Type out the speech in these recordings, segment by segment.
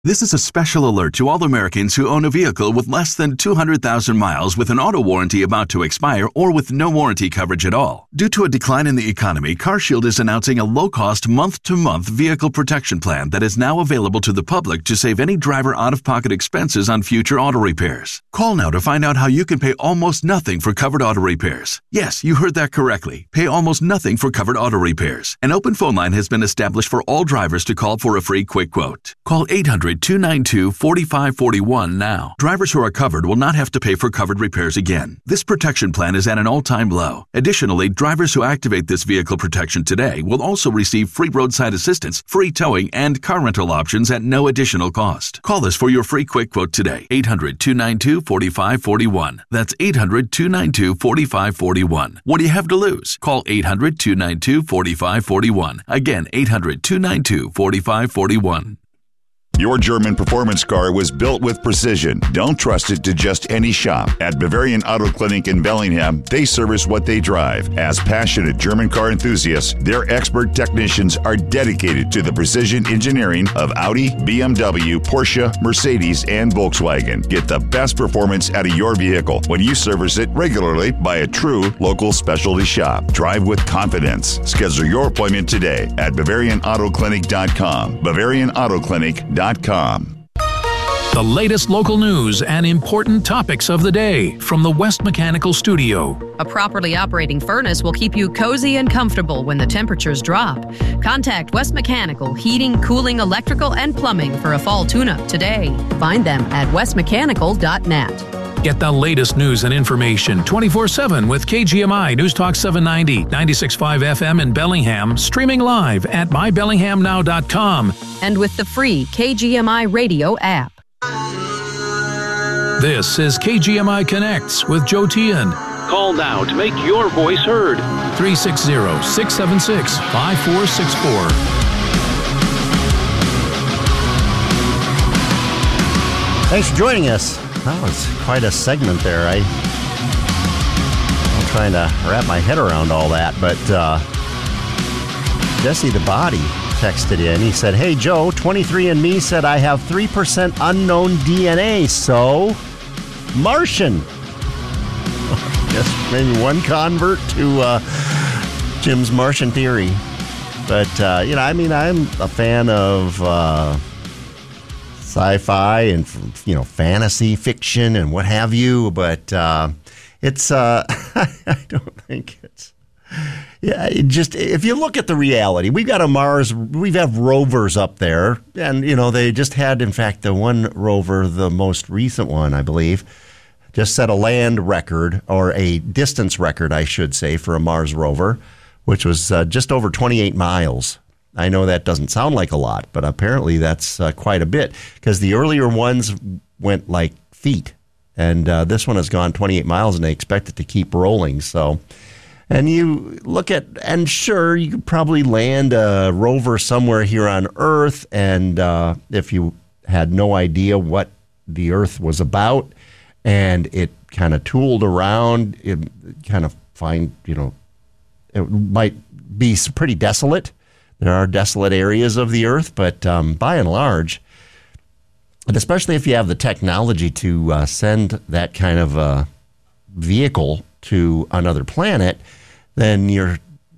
This is a special alert to all Americans who own a vehicle with less than 200,000 miles with an auto warranty about to expire or with no warranty coverage at all. Due to a decline in the economy, CarShield is announcing a low-cost month-to-month vehicle protection plan that is now available to the public to save any driver out-of-pocket expenses on future auto repairs. Call now to find out how you can pay almost nothing for covered auto repairs. Yes, you heard that correctly. Pay almost nothing for covered auto repairs. An open phone line has been established for all drivers to call for a free quick quote. Call 800-292-4541 now. Drivers who are covered will not have to pay for covered repairs again. This protection plan is at an all-time low. Additionally, drivers who activate this vehicle protection today will also receive free roadside assistance, free towing, and car rental options at no additional cost. Call us for your free quick quote today. 800-292-4541. That's 800-292-4541. What do you have to lose? Call 800-292-4541. Again, 800-292-4541. Your German performance car was built with precision. Don't trust it to just any shop. At Bavarian Auto Clinic in Bellingham, they service what they drive. As passionate German car enthusiasts, their expert technicians are dedicated to the precision engineering of Audi, BMW, Porsche, Mercedes, and Volkswagen. Get the best performance out of your vehicle when you service it regularly by a true local specialty shop. Drive with confidence. Schedule your appointment today at BavarianAutoClinic.com. BavarianAutoClinic.com. The latest local news and important topics of the day from the West Mechanical Studio. A properly operating furnace will keep you cozy and comfortable when the temperatures drop. Contact West Mechanical Heating, Cooling, Electrical, and Plumbing for a fall tune-up today. Find them at westmechanical.net. Get the latest news and information 24/7 with KGMI News Talk 790, 96.5 FM in Bellingham, streaming live at mybellinghamnow.com. And with the free KGMI radio app. This is KGMI Connects with Joe Tian. Call now to make your voice heard. 360-676-5464. Thanks for joining us. That was quite a segment there. I'm trying to wrap my head around all that, but Jesse the Body texted in. He said, "Hey Joe, 23andMe said I have 3% unknown DNA, so Martian." Yes, maybe one convert to Jim's Martian theory. But, I'm a fan of sci-fi and, fantasy fiction and what have you, but it's, I don't think it's, if you look at the reality, we've got a Mars, we have rovers up there, and, they just had, in fact, the one rover, the most recent one, I believe, just set a land record, or a distance record, I should say, for a Mars rover, which was just over 28 miles. I know that doesn't sound like a lot, but apparently that's quite a bit, because the earlier ones went like feet, and this one has gone 28 miles, and they expect it to keep rolling. So, and you look at, and sure, you could probably land a rover somewhere here on Earth, and if you had no idea what the Earth was about, and it kind of tooled around, it kind of it might be pretty desolate. There are desolate areas of the Earth, but by and large, and especially if you have the technology to send that kind of vehicle to another planet, then your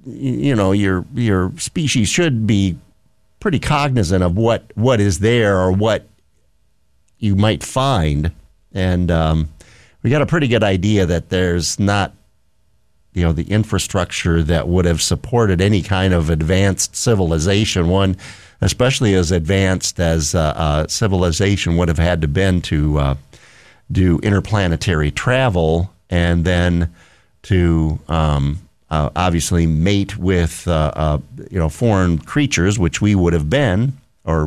species should be pretty cognizant of what is there or what you might find, and we got a pretty good idea that there's not the infrastructure that would have supported any kind of advanced civilization, one especially as advanced as civilization would have had to been to do interplanetary travel, and then to obviously mate with foreign creatures, which we would have been, or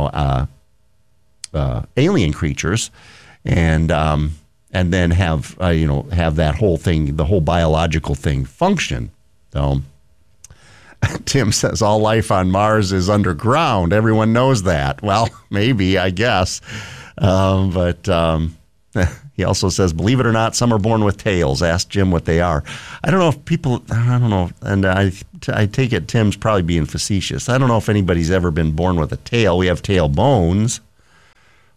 alien creatures, and then have that whole thing, the whole biological thing function. So Tim says all life on Mars is underground. Everyone knows that. Well, maybe, I guess. But he also says, believe it or not, some are born with tails. Ask Jim what they are. I don't know if people, I don't know, and I take it Tim's probably being facetious. I don't know if anybody's ever been born with a tail. We have tail bones.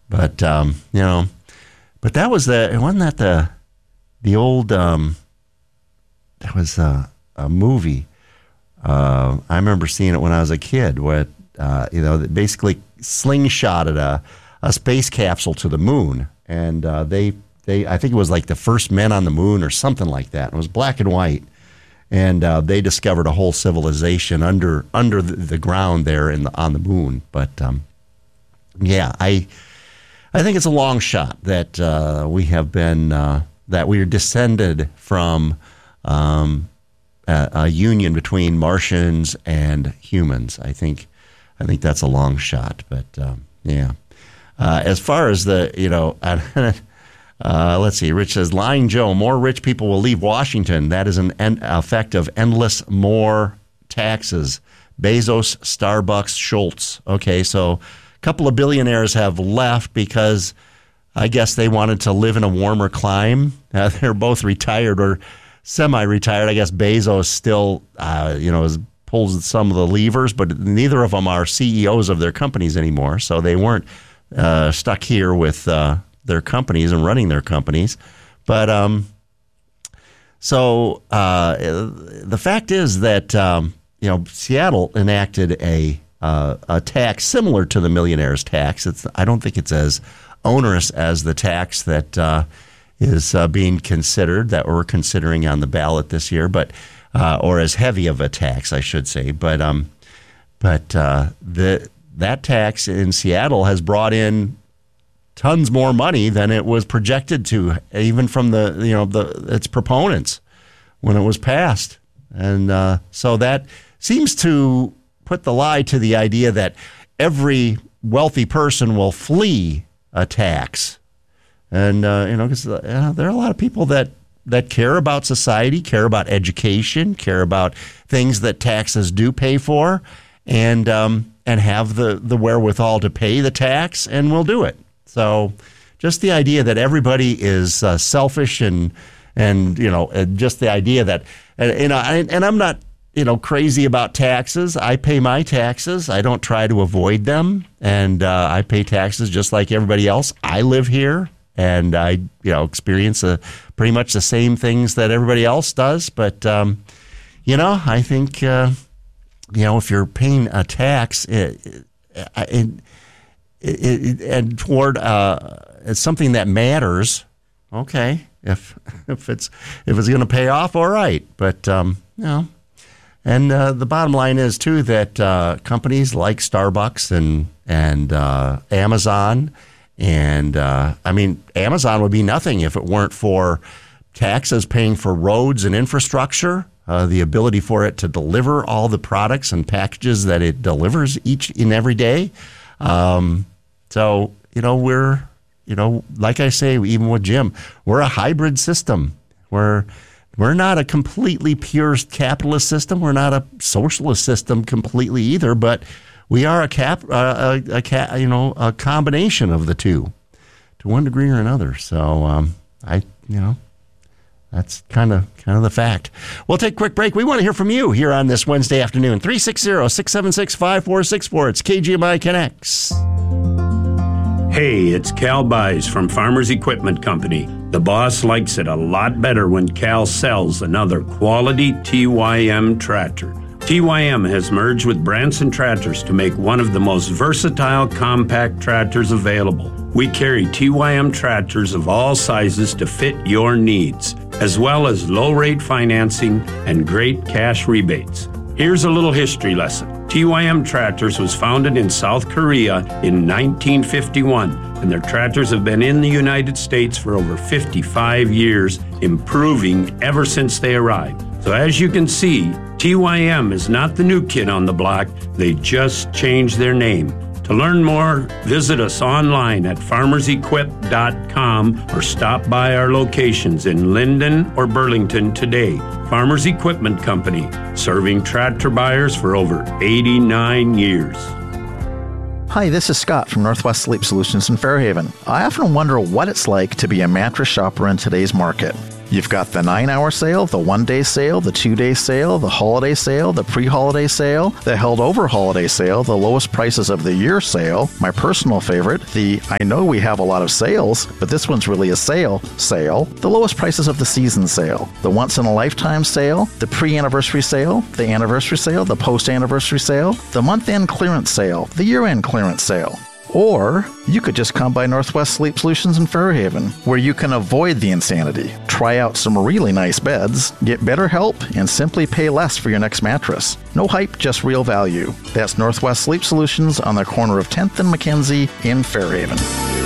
But but that was wasn't that the old that was a movie. I remember seeing it when I was a kid, where that basically slingshotted a space capsule to the moon, and they I think it was like the first men on the moon or something like that. It was black and white, and they discovered a whole civilization under the ground there on the moon. But I think it's a long shot that we have been that we are descended from a union between Martians and humans. I think that's a long shot, but as far as let's see. Rich says, Lying Joe, more rich people will leave Washington. That is an effect of endless more taxes. Bezos, Starbucks, Schultz. Okay, so a couple of billionaires have left because I guess they wanted to live in a warmer climate. They're both retired or semi-retired. I guess Bezos still, pulls some of the levers, but neither of them are CEOs of their companies anymore. So they weren't stuck here with their companies and running their companies. But the fact is that Seattle enacted a tax similar to the millionaire's tax. I don't think it's as onerous as the tax that is being considered, that we're considering on the ballot this year, but or as heavy of a tax, I should say. But that tax in Seattle has brought in tons more money than it was projected to, even from its proponents when it was passed. And so that seems to put the lie to the idea that every wealthy person will flee a tax. And, because there are a lot of people that care about society, care about education, care about things that taxes do pay for, and have the wherewithal to pay the tax, and will do it. So just the idea that everybody is selfish and just the idea that, and I'm not, crazy about taxes. I pay my taxes. I don't try to avoid them. And I pay taxes just like everybody else. I live here and I, experience pretty much the same things that everybody else does. But, I think, if you're paying a tax, and toward it's something that matters, okay. If it's going to pay off, all right. But and the bottom line is too that companies like Starbucks and Amazon, and Amazon would be nothing if it weren't for taxes paying for roads and infrastructure. The ability for it to deliver all the products and packages that it delivers each and every day. So, we're, like I say, even with Jim, we're a hybrid system. We're not a completely pure capitalist system. We're not a socialist system completely either, but we are a combination of the two to one degree or another. So, that's kind of the fact. We'll take a quick break. We want to hear from you here on this Wednesday afternoon. 360-676-5464. It's KGMI Connects. Hey, it's Cal Buys from Farmers Equipment Company. The boss likes it a lot better when Cal sells another quality TYM tractor. TYM has merged with Branson Tractors to make one of the most versatile compact tractors available. We carry TYM tractors of all sizes to fit your needs, as well as low-rate financing and great cash rebates. Here's a little history lesson. TYM Tractors was founded in South Korea in 1951, and their tractors have been in the United States for over 55 years, improving ever since they arrived. So as you can see, TYM is not the new kid on the block. They just changed their name. To learn more, visit us online at farmersequip.com or stop by our locations in Linden or Burlington today. Farmers Equipment Company, serving tractor buyers for over 89 years. Hi, this is Scott from Northwest Sleep Solutions in Fairhaven. I often wonder what it's like to be a mattress shopper in today's market. You've got the 9-hour sale, the 1-day sale, the 2-day sale, the holiday sale, the pre-holiday sale, the held over holiday sale, the lowest prices of the year sale, my personal favorite, the I know we have a lot of sales, but this one's really a sale, the lowest prices of the season sale, the once in a lifetime sale, the pre-anniversary sale, the anniversary sale, the post-anniversary sale, the month-end clearance sale, the year-end clearance sale. Or you could just come by Northwest Sleep Solutions in Fairhaven, where you can avoid the insanity, try out some really nice beds, get better help, and simply pay less for your next mattress. No hype, just real value. That's Northwest Sleep Solutions on the corner of 10th and Mackenzie in Fairhaven.